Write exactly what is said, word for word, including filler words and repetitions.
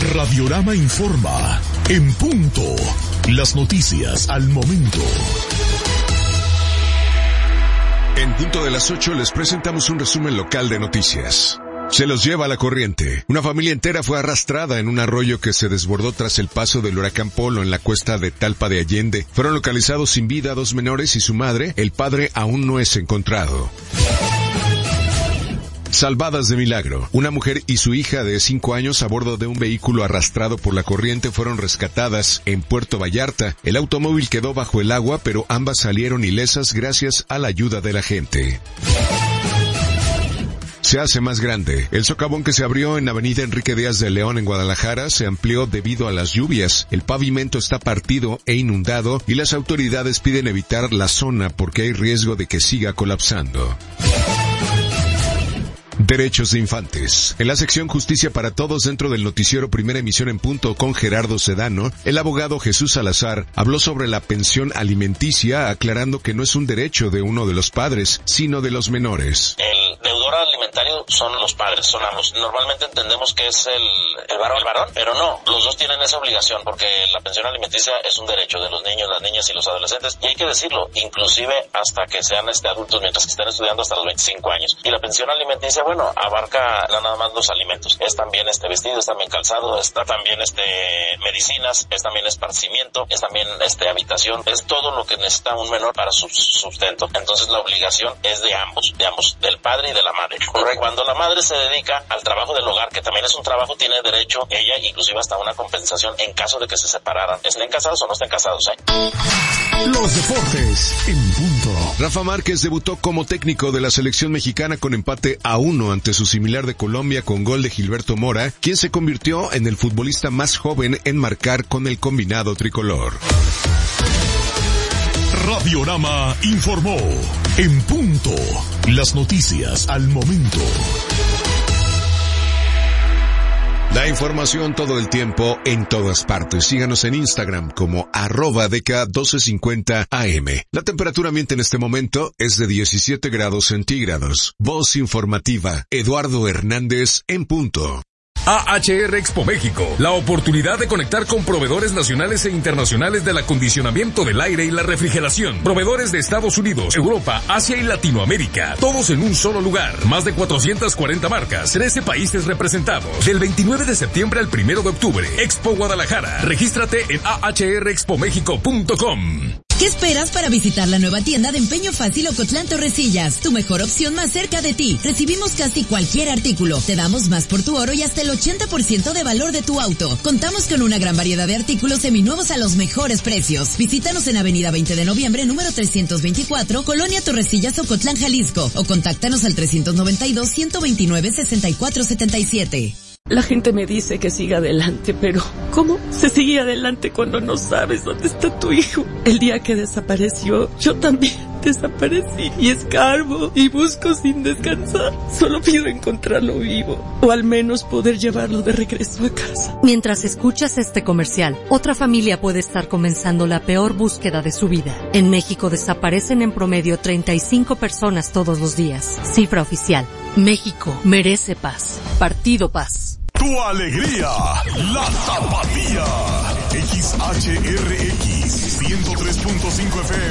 Radiorama informa, en punto, las noticias al momento. En punto de las ocho les presentamos un resumen local de noticias. Se los lleva la corriente. Una familia entera fue arrastrada en un arroyo que se desbordó tras el paso del huracán Polo en la cuesta de Talpa de Allende. Fueron localizados sin vida dos menores y su madre. El padre aún no es encontrado. Salvadas de milagro. Una mujer y su hija de cinco años a bordo de un vehículo arrastrado por la corriente fueron rescatadas en Puerto Vallarta. El automóvil quedó bajo el agua, pero ambas salieron ilesas gracias a la ayuda de la gente. Se hace más grande. El socavón que se abrió en Avenida Enrique Díaz de León en Guadalajara se amplió debido a las lluvias. El pavimento está partido e inundado y las autoridades piden evitar la zona porque hay riesgo de que siga colapsando. Derechos de infantes. En la sección Justicia para Todos dentro del noticiero Primera Emisión en Punto con Gerardo Sedano, el abogado Jesús Salazar habló sobre la pensión alimenticia, aclarando que no es un derecho de uno de los padres, sino de los menores. El deudor alimentario son los padres, son ambos. Normalmente entendemos que es el, el varón, el varón, pero no, los dos tienen esa obligación porque la pensión alimenticia es un derecho de los niños, las niñas y los adolescentes, y hay que decirlo, inclusive hasta que sean este adultos, mientras que estén estudiando hasta los veinticinco años. Y la pensión alimenticia, bueno, abarca no nada más los alimentos, es también este vestido, es también calzado, está también este medicinas, es también esparcimiento, es también este habitación, es todo lo que necesita un menor para su sustento. Entonces la obligación es de ambos, de ambos, del padre y de la madre. Correcto. Cuando la madre se dedica al trabajo del hogar, que también es un trabajo, tiene derecho ella inclusive hasta una compensación en caso de que se separaran, estén casados o no estén casados, ¿eh? Los deportes en punto. Rafa Márquez debutó como técnico de la selección mexicana con empate a uno ante su similar de Colombia con gol de Gilberto Mora, quien se convirtió en el futbolista más joven en marcar con el combinado tricolor. Radiorama informó, en punto, las noticias al momento. La información todo el tiempo, en todas partes. Síganos en Instagram como arroba D K doce cincuenta A M. La temperatura ambiente en este momento es de diecisiete grados centígrados. Voz informativa, Eduardo Hernández en punto. A H R Expo México, la oportunidad de conectar con proveedores nacionales e internacionales del acondicionamiento del aire y la refrigeración. Proveedores de Estados Unidos, Europa, Asia y Latinoamérica, todos en un solo lugar. Más de cuatrocientas cuarenta marcas, trece países representados. Del veintinueve de septiembre al primero de octubre, Expo Guadalajara. Regístrate en a h r expo mexico punto com. ¿Qué esperas para visitar la nueva tienda de Empeño Fácil Ocotlán Torrecillas? Tu mejor opción más cerca de ti. Recibimos casi cualquier artículo. Te damos más por tu oro y hasta el ochenta por ciento de valor de tu auto. Contamos con una gran variedad de artículos seminuevos a los mejores precios. Visítanos en Avenida veinte de noviembre, número trescientos veinticuatro, Colonia Torrecillas, Ocotlán, Jalisco. O contáctanos al trescientos noventa y dos, ciento veintinueve, sesenta y cuatro setenta y siete. La gente me dice que siga adelante, pero ¿cómo se sigue adelante cuando no sabes dónde está tu hijo? El día que desapareció, yo también desaparecí y escarbo y busco sin descansar. Solo pido encontrarlo vivo o al menos poder llevarlo de regreso a casa. Mientras escuchas este comercial, otra familia puede estar comenzando la peor búsqueda de su vida. En México desaparecen en promedio treinta y cinco personas todos los días. Cifra oficial. México merece paz. Partido Paz. Tu alegría, la Tapatía. X H R X ciento tres punto cinco F M.